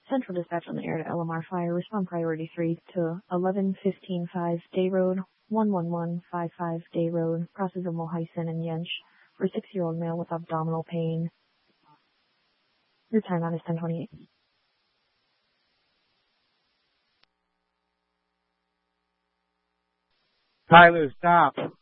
Central Dispatch on the air to LMR Fire. Respond priority 3 to 11-15-5 Day Road, 11155 Day Road. Crosses of Mohisen and Yench for a 6-year-old male with abdominal pain. Your timeout is 10:28. Tyler, stop.